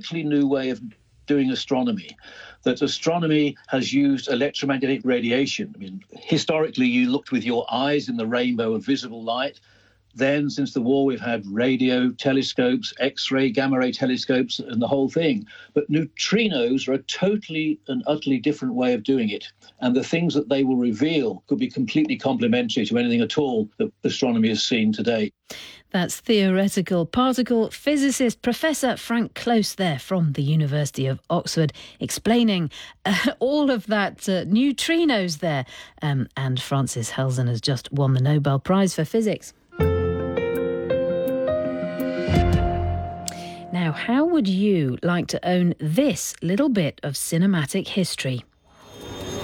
totally new way of doing astronomy, that astronomy has used electromagnetic radiation. I mean, historically, you looked with your eyes in the rainbow of visible light. Then, since the war, we've had radio telescopes, X-ray, gamma-ray telescopes, and the whole thing. But neutrinos are a totally and utterly different way of doing it. And the things that they will reveal could be completely complementary to anything at all that astronomy has seen today. That's theoretical particle physicist Professor Frank Close there from the University of Oxford, explaining all of that neutrinos there. And Frances Halzen has just won the Nobel Prize for Physics. Now, how would you like to own this little bit of cinematic history?